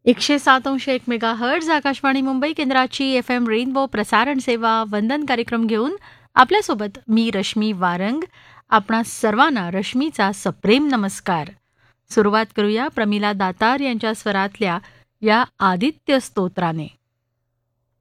107.1 megahertz Akashvani Mumbai केंद्राची FM rainbow प्रसारण सेवा वंदन कार्यक्रम घेऊन आपल्यासोबत मी रश्मी वारंग. आपणा सर्वांना रश्मीचा सप्रेम नमस्कार. सुरुवात करूया प्रमिला दातार यांच्या स्वरातल्या या आदित्य स्तोत्राने.